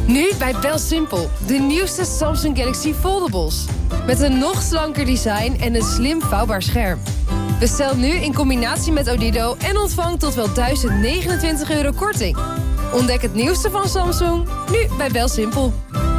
Nu bij BelSimpel, de nieuwste Samsung Galaxy Foldables. Met een nog slanker design en een slim vouwbaar scherm. Bestel nu in combinatie met Odido en ontvang tot wel €1029 korting. Ontdek het nieuwste van Samsung, nu bij BelSimpel.